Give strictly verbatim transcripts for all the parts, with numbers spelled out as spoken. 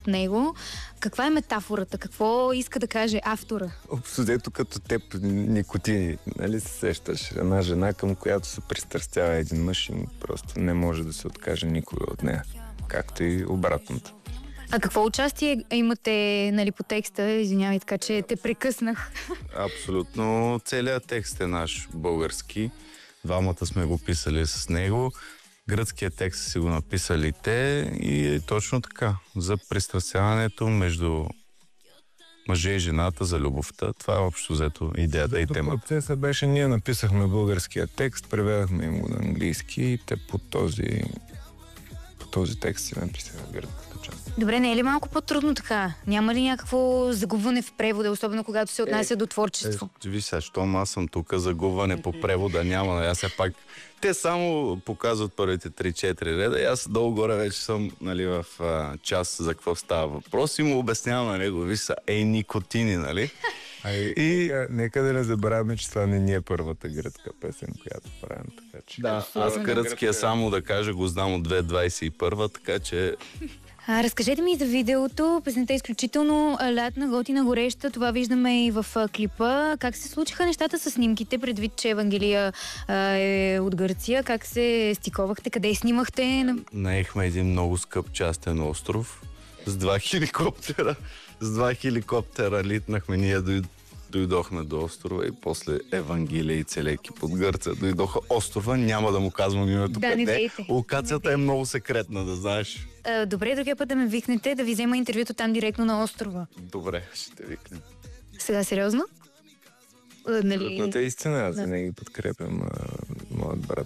него. Каква е метафората? Какво иска да каже автора? Общо като теб никотини, нали се сещаш? Една жена, към която се пристрастява един мъж и просто не може да се откаже никога от нея. Както и обратното. А какво участие имате, нали, по текста? Извинявай, така че те прекъснах. Абсолютно. Целият текст е наш български. Двамата сме го писали с него. Гръцкият текст си го написали те и е точно така. За пристрастяването между мъже и жената, за любовта. Това е общо взето идеята и темата. Процесът беше, ние написахме българския текст, преведахме им го на английски и те по този, по този текст си написаха гръцката част. Добре, не е ли малко по-трудно така? Няма ли някакво загубване в превода, особено когато се отнася е, до творчество? Е, ви сега, щом аз съм тук, загубване по превода няма. Аз все пак... Те само показват първите три-четири реда и аз долу-горе вече съм, нали, в а, час за какво става въпрос и му обяснявам на него, виж са, ей, никотини, нали? А и, и а, нека да не забравяме, че това не ни е първата гръцка песен, която правим. Така, че... Да, аз гръцкия само да кажа го знам от две хиляди двадесет и първа, така че... А, разкажете ми за видеото. Песента е изключително лятна, готина, гореща. Това виждаме и в а, клипа. Как се случиха нещата с снимките, предвид, че Евангелия а, е от Гърция? Как се стиковахте? Къде снимахте? Наехме един много скъп частен остров с два хеликоптера. С два хеликоптера литнахме, ние дой... дойдохме до острова и после Евангелия и целия екип от Гърция дойдоха острова. Няма да му казвам името да, къде. Локацията е много секретна, да знаеш. А, добре, другия път да ме викнете, да ви взема интервюто там директно на острова. Добре, ще викнем. Сега сериозно? А, нали... Абсолютната истина, аз да. Не ги подкрепям а, моят брат.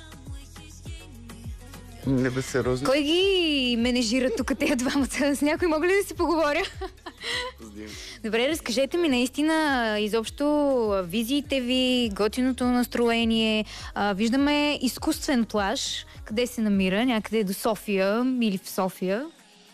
Не бе сериозно. Кой ги менежира тук тези двамата? С някой мога ли да си поговоря? Добре, разкажете ми наистина изобщо визиите ви, готиното настроение. А, виждаме изкуствен плаж. Къде се намира? Някъде до София или в София?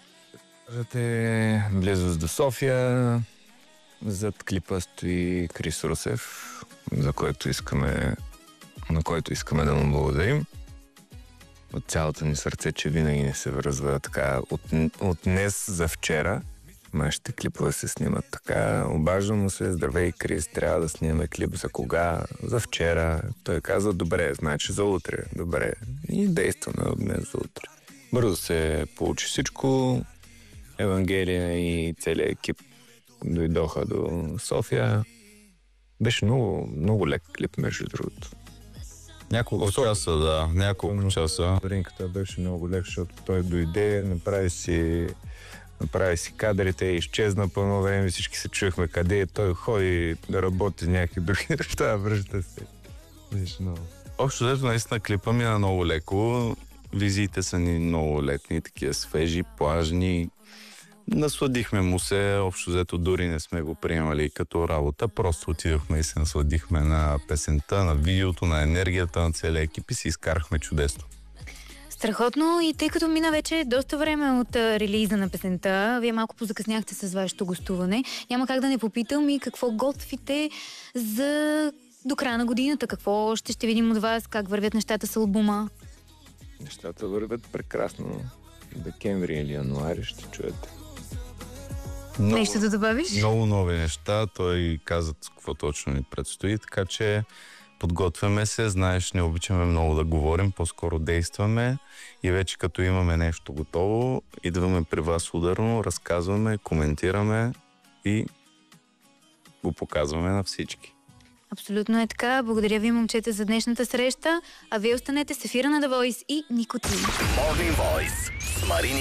Е близост до София. Зад клипа стои Крис Русев, за който искаме, на който искаме да му благодарим. От цялото ни сърце, че винаги не се връзва така от, от днес за вчера. Нашите клипове се снимат така. Обаждам му се, здравей, Крис, трябва да снимаме клип за кога? За вчера. Той каза, добре, значи за утре. Добре. И действаме от днес за утре. Бързо се получи всичко. Евангелия и целият екип дойдоха до София. Беше много, много лек клип, между другото. Няколко Особено. часа, да. Няколко часа. Ринката беше много лек, защото той дойде, направи си, направи си кадрите и изчезна по едно време. Всички се чуехме къде е. Той ходи да работи някакви други неща, връща се. Беше много. Общо взето, наистина клипа ми е много леко. Визиите са ни много летни, такива свежи, плажни. Насладихме му се, общо взето дори не сме го приемали като работа. Просто отидохме и се насладихме на песента, на видеото, на енергията на целия екип и си изкарахме чудесно. Страхотно, и тъй като мина вече доста време от а, релиза на песента, вие малко позакъсняхте с вашето гостуване. Няма как да не попитам и какво готвите за до края на годината. Какво ще ще видим от вас, как вървят нещата с албума? Нещата вървят прекрасно. Декември или януари ще чуете. Много, нещо да добавиш? Много нови неща. Той каза какво точно ни предстои, така че подготвяме се. Знаеш, не обичаме много да говорим, по-скоро действаме и вече като имаме нещо готово, идваме при вас ударно, разказваме, коментираме и го показваме на всички. Абсолютно е така. Благодаря ви, момчета, за днешната среща, а вие останете с ефира на The Voice и Никотин. Morning Voice с Марини